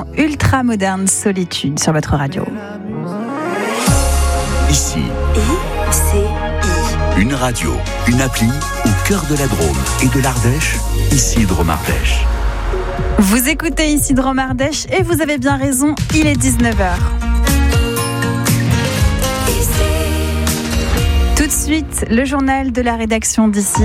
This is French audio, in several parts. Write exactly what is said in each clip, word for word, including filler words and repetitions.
ultra moderne Solitude sur votre radio. Ici, I C I. une radio, une appli au cœur de la Drôme et de l'Ardèche, ici Drôme-Ardèche. Vous écoutez ici Drôme-Ardèche et vous avez bien raison, il est dix-neuf heures. Tout de suite, le journal de la rédaction d'ici.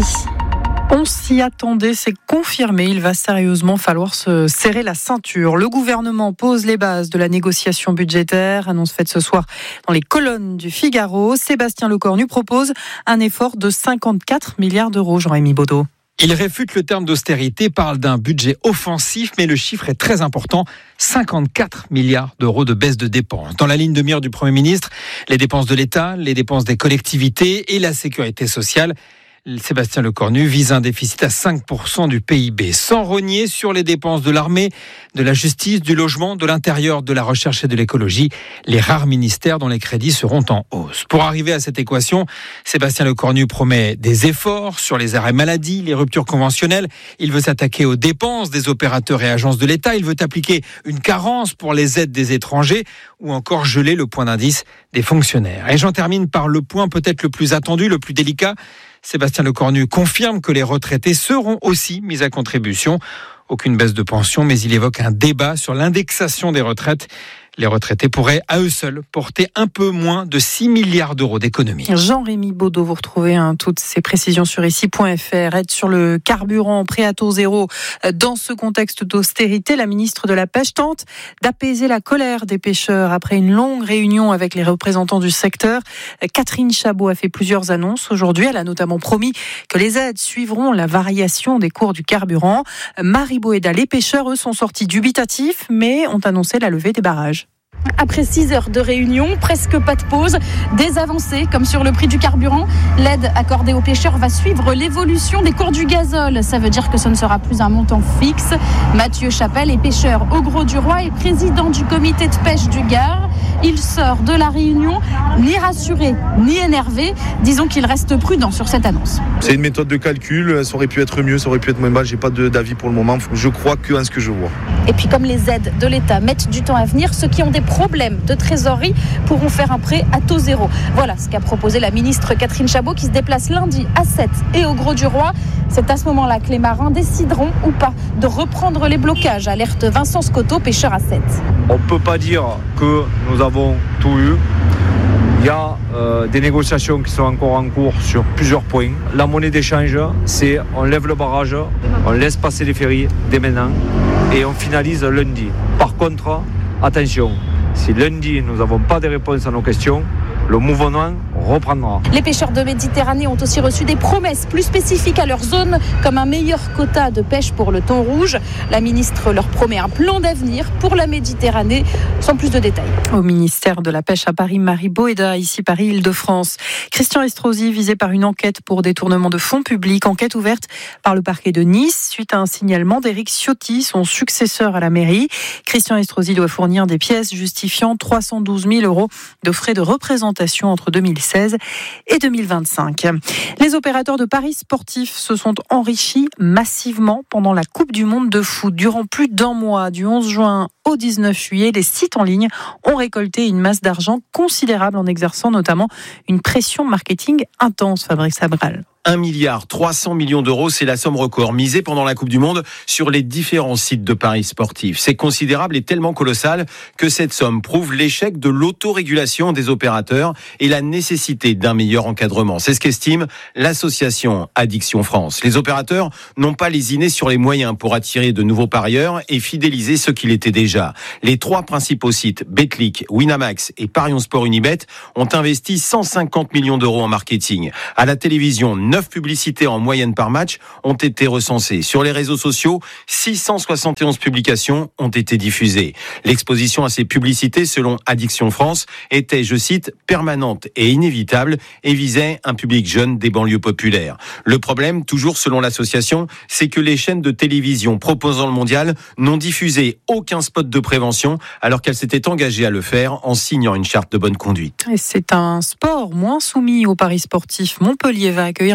On s'y attendait, c'est confirmé. Il va sérieusement falloir se serrer la ceinture. Le gouvernement pose les bases de la négociation budgétaire. Annonce faite ce soir dans les colonnes du Figaro. Sébastien Lecornu propose un effort de cinquante-quatre milliards d'euros. Jean-Rémy Baudot. Il réfute le terme d'austérité, parle d'un budget offensif, mais le chiffre est très important, cinquante-quatre milliards d'euros de baisse de dépenses. Dans la ligne de mire du Premier ministre, les dépenses de l'État, les dépenses des collectivités et la sécurité sociale. Sébastien Lecornu vise un déficit à cinq pour cent du P I B, sans rogner sur les dépenses de l'armée, de la justice, du logement, de l'intérieur, de la recherche et de l'écologie, les rares ministères dont les crédits seront en hausse. Pour arriver à cette équation, Sébastien Lecornu promet des efforts sur les arrêts maladie, les ruptures conventionnelles. Il veut s'attaquer aux dépenses des opérateurs et agences de l'État. Il veut appliquer une carence pour les aides des étrangers ou encore geler le point d'indice des fonctionnaires. Et j'en termine par le point peut-être le plus attendu, le plus délicat. Sébastien Lecornu confirme que les retraités seront aussi mis à contribution. Aucune baisse de pension, mais il évoque un débat sur l'indexation des retraites. Les retraités pourraient, à eux seuls, porter un peu moins de six milliards d'euros d'économie. Jean-Rémy Baudot, vous retrouvez hein, toutes ces précisions sur ici point f r. Aide sur le carburant, prêt à taux zéro. Dans ce contexte d'austérité, la ministre de la Pêche tente d'apaiser la colère des pêcheurs. Après une longue réunion avec les représentants du secteur, Catherine Chabot a fait plusieurs annonces aujourd'hui. Elle a notamment promis que les aides suivront la variation des cours du carburant. Marie Boéda, les pêcheurs, eux, sont sortis dubitatifs, mais ont annoncé la levée des barrages. Après six heures de réunion, presque pas de pause, des avancées comme sur le prix du carburant. L'aide accordée aux pêcheurs va suivre l'évolution des cours du gazole. Ça veut dire que ce ne sera plus un montant fixe. Mathieu Chapelle est pêcheur au Gros-du-Roi et président du comité de pêche du Gard. Il sort de la réunion ni rassuré ni énervé. Disons qu'il reste prudent sur cette annonce. C'est une méthode de calcul, ça aurait pu être mieux, ça aurait pu être moins mal. J'ai pas de, d'avis pour le moment, je crois que en ce que je vois. Et puis comme les aides de l'État mettent du temps à venir, ceux qui ont des problèmes de trésorerie pourront faire un prêt à taux zéro. Voilà ce qu'a proposé la ministre Catherine Chabot qui se déplace lundi à Sète et au Gros-du-Roi. C'est à ce moment-là que les marins décideront ou pas de reprendre les blocages, alerte Vincent Scotto, pêcheur à Sète. On ne peut pas dire que nous avons tout eu. Il y a euh, des négociations qui sont encore en cours sur plusieurs points. La monnaie d'échange, c'est on lève le barrage, on laisse passer les ferries dès maintenant et on finalise lundi. Par contre, attention, si lundi nous n'avons pas de réponse à nos questions, le mouvement reprendra. Les pêcheurs de Méditerranée ont aussi reçu des promesses plus spécifiques à leur zone, comme un meilleur quota de pêche pour le thon rouge. La ministre leur promet un plan d'avenir pour la Méditerranée, sans plus de détails. Au ministère de la Pêche à Paris, Marie Boéda, ici Paris, Île-de-France. Christian Estrosi, visé par une enquête pour détournement de fonds publics, enquête ouverte par le parquet de Nice, suite à un signalement d'Éric Ciotti, son successeur à la mairie. Christian Estrosi doit fournir des pièces justifiant trois cent douze mille euros de frais de représentation entre deux mille seize et deux mille vingt-cinq. Les opérateurs de paris sportifs se sont enrichis massivement pendant la Coupe du Monde de foot. Durant plus d'un mois, du onze juin au dix-neuf juillet, les sites en ligne ont récolté une masse d'argent considérable en exerçant notamment une pression marketing intense, Fabrice Abral. un milliard trois cents millions d'euros, c'est la somme record misée pendant la Coupe du Monde sur les différents sites de paris sportifs. C'est considérable et tellement colossal que cette somme prouve l'échec de l'autorégulation des opérateurs et la nécessité d'un meilleur encadrement. C'est ce qu'estime l'association Addiction France. Les opérateurs n'ont pas lésiné sur les moyens pour attirer de nouveaux parieurs et fidéliser ceux qui l'étaient déjà. Les trois principaux sites, Betclic, Winamax et Parions Sport Unibet, ont investi cent cinquante millions d'euros en marketing. À la télévision, neuf publicités en moyenne par match ont été recensées. Sur les réseaux sociaux, six cent soixante et onze publications ont été diffusées. L'exposition à ces publicités, selon Addiction France, était, je cite, permanente et inévitable et visait un public jeune des banlieues populaires. Le problème, toujours selon l'association, c'est que les chaînes de télévision proposant le mondial n'ont diffusé aucun spot de prévention alors qu'elles s'étaient engagées à le faire en signant une charte de bonne conduite. Et c'est un sport moins soumis aux paris sportifs. Montpellier va accueillir la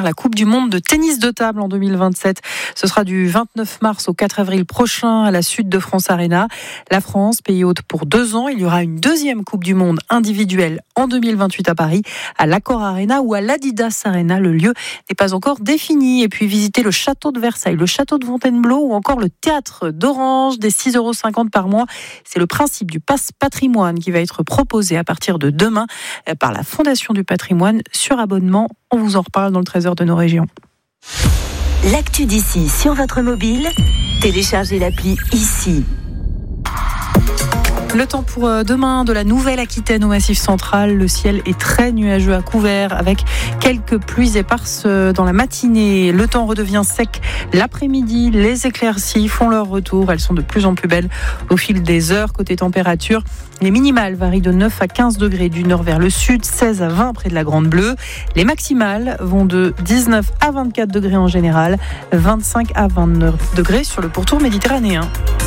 la Coupe du Monde de tennis de table en deux mille vingt-sept. Ce sera du vingt-neuf mars au quatre avril prochain à la Sud de France Arena. La France, pays hôte pour deux ans. Il y aura une deuxième Coupe du Monde individuelle en deux mille vingt-huit à Paris, à l'Accor Arena ou à l'Adidas Arena. Le lieu n'est pas encore défini. Et puis visiter le château de Versailles, le château de Fontainebleau ou encore le théâtre d'Orange, des six euros cinquante par mois. C'est le principe du passe patrimoine qui va être proposé à partir de demain par la Fondation du patrimoine sur abonnement. On vous en reparle dans le trésor de nos régions. L'actu d'ici sur votre mobile, téléchargez l'appli ici. Le temps pour demain de la Nouvelle-Aquitaine au Massif central. Le ciel est très nuageux à couvert avec quelques pluies éparses dans la matinée. Le temps redevient sec l'après-midi. Les éclaircies font leur retour. Elles sont de plus en plus belles au fil des heures. Côté température, les minimales varient de neuf à quinze degrés du nord vers le sud, seize à vingt près de la Grande Bleue. Les maximales vont de dix-neuf à vingt-quatre degrés en général, vingt-cinq à vingt-neuf degrés sur le pourtour méditerranéen.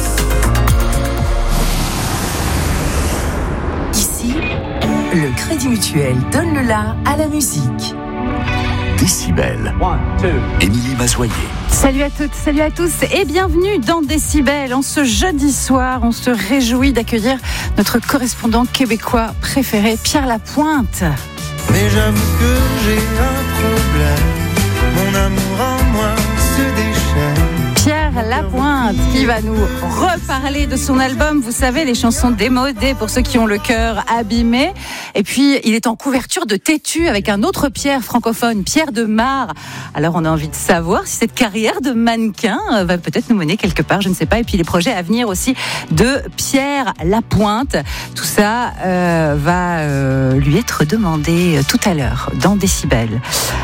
Le Crédit Mutuel donne le la à la musique. Décibel. Émilie Mazoyer. Salut à toutes, salut à tous et bienvenue dans Décibel. En ce jeudi soir, on se réjouit d'accueillir notre correspondant québécois préféré, Pierre Lapointe. Mais j'avoue que j'ai un problème, mon amour en moi se déchaîne. Pierre Lapointe qui va nous reparler de son album, vous savez, les chansons démodées pour ceux qui ont le cœur abîmé. Et puis, il est en couverture de Têtu avec un autre Pierre francophone, Pierre Demar. Alors, on a envie de savoir si cette carrière de mannequin va peut-être nous mener quelque part, je ne sais pas. Et puis, les projets à venir aussi de Pierre Lapointe. Tout ça euh, va euh, lui être demandé tout à l'heure dans Décibel.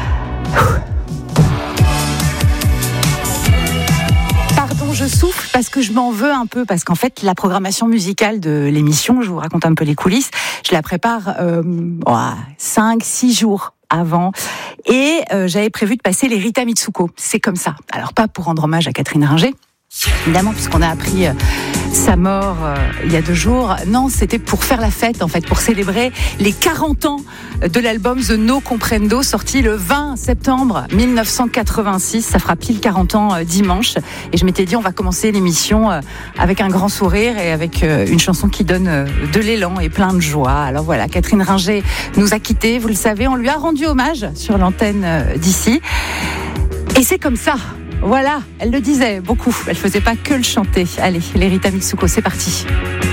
Je souffle parce que je m'en veux un peu, parce qu'en fait la programmation musicale de l'émission, je vous raconte un peu les coulisses, je la prépare euh, oh, cinq six jours avant et euh, j'avais prévu de passer les Rita Mitsuko, c'est comme ça. Alors pas pour rendre hommage à Catherine Ringer, évidemment, puisqu'on a appris euh, sa mort euh, il y a deux jours. Non, c'était pour faire la fête, en fait, pour célébrer les quarante ans de l'album The No Comprendo, sorti le vingt septembre mille neuf cent quatre-vingt-six. Ça fera pile quarante ans euh, dimanche. Et je m'étais dit, on va commencer l'émission euh, avec un grand sourire et avec euh, une chanson qui donne euh, de l'élan et plein de joie. Alors voilà, Catherine Ringer nous a quittés, vous le savez, on lui a rendu hommage sur l'antenne euh, d'ici. Et c'est comme ça. Voilà, elle le disait beaucoup. Elle faisait pas que le chanter. Allez, les Rita Mitsuko, c'est parti.